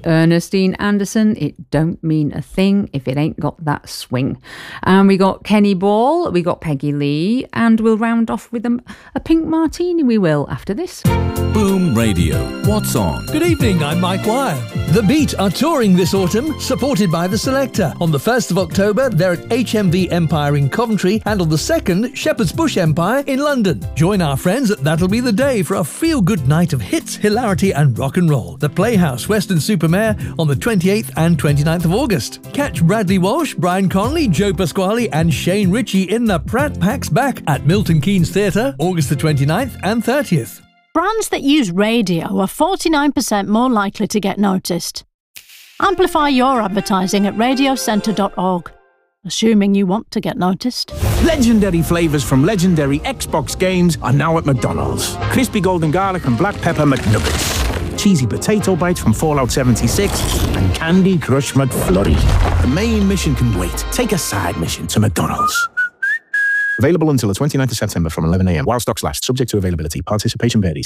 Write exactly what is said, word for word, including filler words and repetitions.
Ernestine Anderson, It Don't Mean a Thing If It Ain't Got That Swing. And we got Kenny Ball, we got Peggy Lee, and we'll round off with a, a pink martini, we will, after this. Boom Radio. What's on? Good evening, I'm Mike Wire. The Beat are touring this autumn, supported by The Selector. On the first of October, they're at H M V Empire in Coventry, and on the second, Shepherd's Bush Empire in London. Join our friends at That'll Be the Day for a feel-good night of hits, hilarity and rock and roll. The Playhouse, Weston-super-Mare, on the twenty-eighth and twenty-ninth of August. Catch Bradley Walsh, Brian Connolly, Joe Pasquale and Shane Ritchie in the Pratt Packs Back at Milton Keynes Theatre, August the twenty-ninth and thirtieth. Brands that use radio are forty-nine percent more likely to get noticed. Amplify your advertising at radio centre dot org, assuming you want to get noticed. Legendary flavours from legendary Xbox games are now at McDonald's. Crispy golden garlic and black pepper McNuggets. Cheesy potato bites from Fallout seventy-six and Candy Crush McFlurry. The main mission can wait. Take a side mission to McDonald's. Available until the twenty-ninth of September from eleven a m while stocks last, subject to availability. Participation varies.